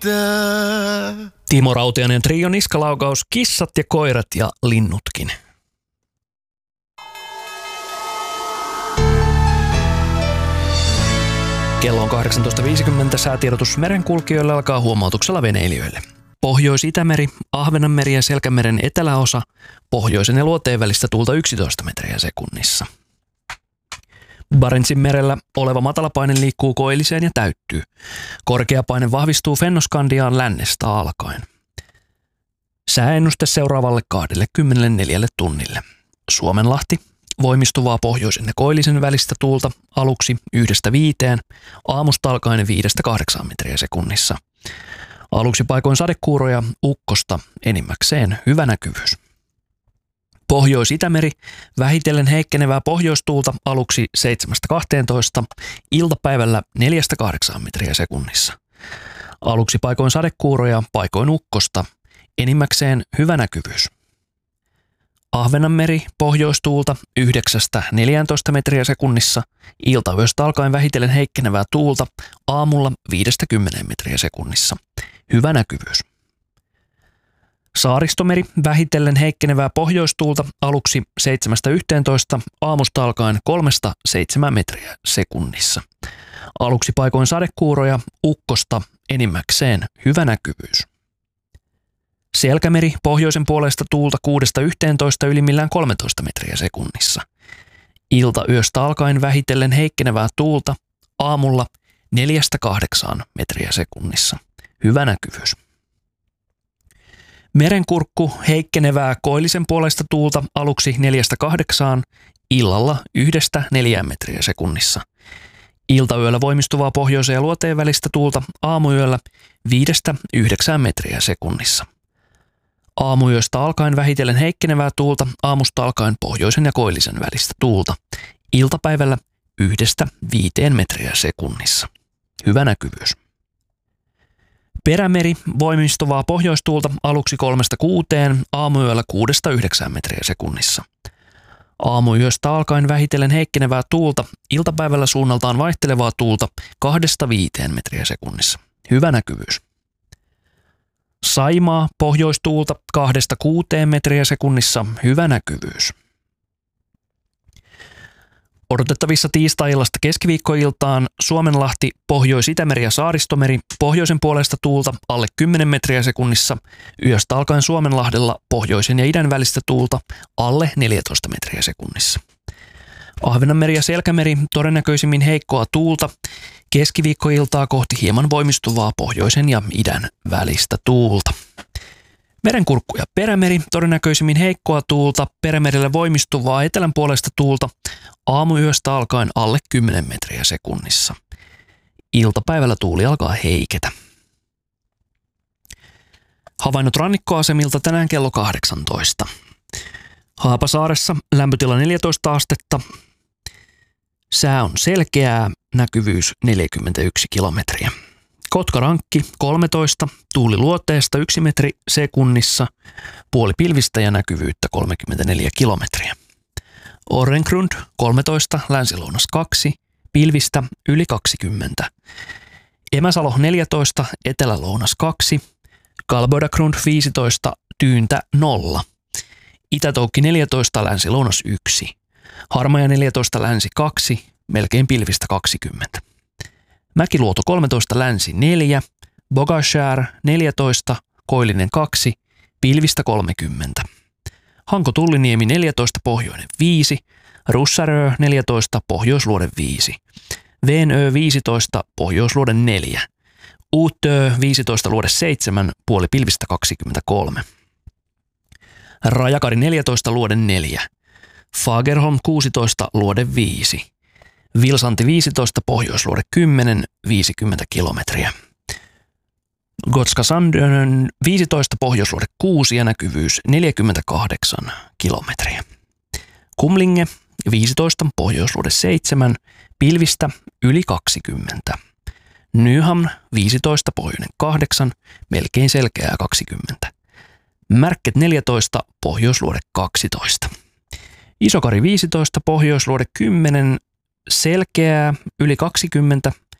Timo Rautiainen Trio niskalaukaus, kissat ja koirat ja linnutkin. Kello on 18.50, säätiedotus merenkulkijoille alkaa huomautuksella veneilijöille. Pohjois-Itämeri, Ahvenanmeri ja Selkämeren eteläosa, pohjoisen ja luoteen välistä tuulta 11 metriä sekunnissa. Barentsin merellä oleva matalapaine liikkuu koilliseen ja täyttyy. Korkeapaine vahvistuu Fennoskandiaan lännestä alkaen. Sääennuste seuraavalle 24 tunnille. Suomenlahti, voimistuvaa pohjoisen ja koillisen välistä tuulta aluksi 1–5, aamusta alkaen 5–8 metriä sekunnissa. Aluksi paikoin sadekuuroja, ukkosta, enimmäkseen hyvä näkyvyys. Pohjois-Itämeri, vähitellen heikkenevää pohjoistuulta aluksi 7–12, iltapäivällä 4–8 metriä sekunnissa. Aluksi paikoin sadekuuroja, paikoin ukkosta, enimmäkseen hyvä näkyvyys. Ahvenanmeri, pohjoistuulta 9–14 metriä sekunnissa, iltayöstä alkaen vähitellen heikkenevää tuulta, aamulla 5–10 metriä sekunnissa. Hyvä näkyvyys. Saaristomeri, vähitellen heikkenevää pohjoistuulta aluksi 7–11, aamusta alkaen 3–7 metriä sekunnissa. Aluksi paikoin sadekuuroja, ukkosta, enimmäkseen hyvä näkyvyys. Selkämeri, pohjoisen puolesta tuulta 6–11, ylimmillään 13 metriä sekunnissa. Iltayöstä alkaen vähitellen heikkenevää tuulta, aamulla 4–8 metriä sekunnissa. Hyvä näkyvyys. Merenkurkku, heikkenevää koillisen puolesta tuulta aluksi 4–8, illalla 1–4 metriä sekunnissa. Iltayöllä voimistuvaa pohjoisen ja luoteen välistä tuulta aamuyöllä 5–9 metriä sekunnissa. Aamuyöstä alkaen vähitellen heikkenevää tuulta, aamusta alkaen pohjoisen ja koillisen välistä tuulta. Iltapäivällä 1–5 metriä sekunnissa. Hyvä näkyvyys. Perämeri, voimistuvaa pohjoistuulta aluksi 3–6, aamuyöllä 6–9 metriä sekunnissa. Aamuyöstä alkaen vähitellen heikkenevää tuulta, iltapäivällä suunnaltaan vaihtelevaa tuulta 2–5 metriä sekunnissa. Hyvä näkyvyys. Saimaa, pohjoistuulta 2–6 metriä sekunnissa, hyvä näkyvyys. Odotettavissa tiistai-illasta keskiviikkoiltaan Suomenlahti, Pohjois-Itämeri ja Saaristomeri, pohjoisen puolesta tuulta alle 10 metriä sekunnissa, yöstä alkaen Suomenlahdella pohjoisen ja idän välistä tuulta alle 14 metriä sekunnissa. Ahvenanmeri ja Selkämeri todennäköisimmin heikkoa tuulta, keskiviikkoiltaa kohti hieman voimistuvaa pohjoisen ja idän välistä tuulta. Merenkurkku ja Perämeri todennäköisimmin heikkoa tuulta, Perämerellä voimistuvaa etelän puolesta tuulta, aamuyöstä alkaen alle 10 metriä sekunnissa. Iltapäivällä tuuli alkaa heiketä. Havainnot rannikkoasemilta tänään kello 18. Haapasaaressa lämpötila 14 astetta. Sää on selkeää, näkyvyys 41 kilometriä. Kotkarankki 13, tuuli luoteesta 1 metri sekunnissa, puoli pilvistä ja näkyvyyttä 34 kilometriä. Orrengrund 13, länsilounas 2, pilvistä yli 20. Emäsalo 14, etelälounas 2, Kalbodagrund 15, tyyntä 0. Itätoukki 14, länsilounas 1, Harmaja 14, länsi 2, melkein pilvistä 20. Mäkiluoto 13, länsi 4, Bogashär 14, koillinen 2, pilvistä 30. Hanko-Tulliniemi 14, pohjoinen 5, Russarö 14, pohjoisluode 5, Venö 15, pohjoisluode 4, Uutö 15, luode 7, puoli pilvistä 23. Rajakari 14, luode 4, Fagerholm 16, luode 5, Vilsanti 15, pohjoisluode 10, 50 kilometriä. Gotska Sandön 15, pohjoisluode 6 ja näkyvyys 48 kilometriä. Kumlinge 15, pohjoisluode 7, pilvistä yli 20. Nyhamn 15, pohjoinen 8, melkein selkeää 20. Märket 14, pohjoisluode 12. Isokari 15, pohjoisluode 10, selkeää yli 20,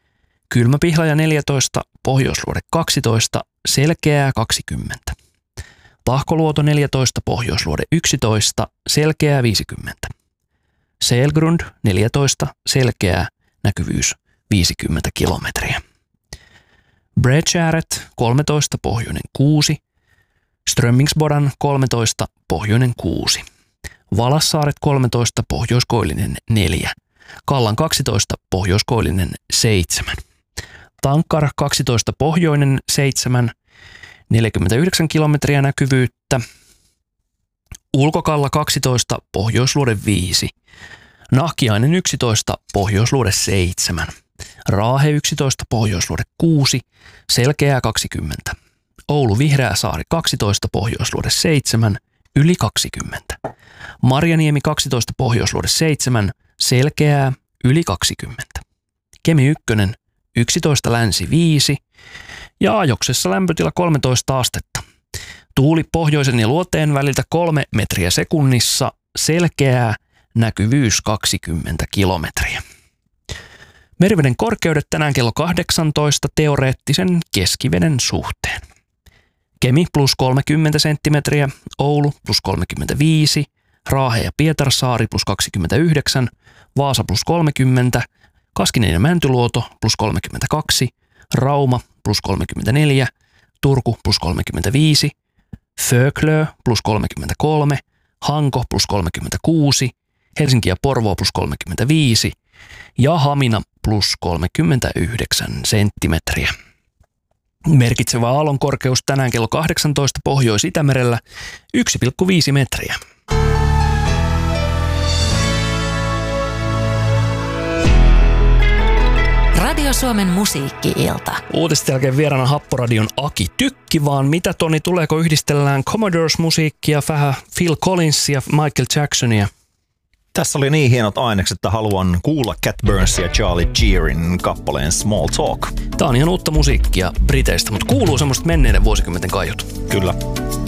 Kylmäpihlaja 14, Pohjoisluode 12, Selkeää 20. Tahkoluoto 14, Pohjoisluode 11, Selkeää 50. Selgrund 14, Selkeää, näkyvyys 50 kilometriä. Bredgäret 13, Pohjoinen 6, Strömmingsbodan 13, Pohjoinen 6. Valassaaret 13, Pohjoiskoillinen 4. Kallan 12, Pohjoiskoillinen 7. Tankar 12, Pohjoinen 7, 49 kilometriä näkyvyyttä. Ulkokalla 12, Pohjoisluode 5. Nahkiainen 11, Pohjoisluode 7. Raahe 11, Pohjoisluode 6, Selkeää 20. Oulu Vihreäsaari 12, Pohjoisluode 7, yli 20. Marjaniemi 12, Pohjoisluode 7, Selkeää, yli 20. Kemi 1, 11, Länsi 5 ja Ajoksessa lämpötila 13 astetta. Tuuli pohjoisen ja luoteen väliltä 3 metriä sekunnissa, Selkeää, näkyvyys 20 kilometriä. Meriveden korkeudet tänään kello 18 teoreettisen keskiveden suhteen. Kemi plus 30 senttimetriä, Oulu plus 35, Raahe ja Pietarsaari plus 29, Vaasa plus 30, Kaskinen ja Mäntyluoto plus 32, Rauma plus 34, Turku plus 35, Föklö plus 33, Hanko plus 36, Helsinki ja Porvoo plus 35 ja Hamina plus 39 senttimetriä. Merkitsevä aallonkorkeus tänään kello 18 Pohjois-Itämerellä 1,5 metriä. Radio Suomen musiikki-ilta. Uutisten jälkeen vieraana Happoradion Aki Tykki, vaan mitä Toni, tuleeko yhdistellään Commodores-musiikkia, vähän Phil Collinsia, Michael Jacksonia? Tässä oli niin hienot ainekset, että haluan kuulla Cat Burns ja Charlie Gearin kappaleen Small Talk. Tää on ihan uutta musiikkia Briteistä, mutta kuuluu semmoista menneiden vuosikymmenten kaiut. Kyllä.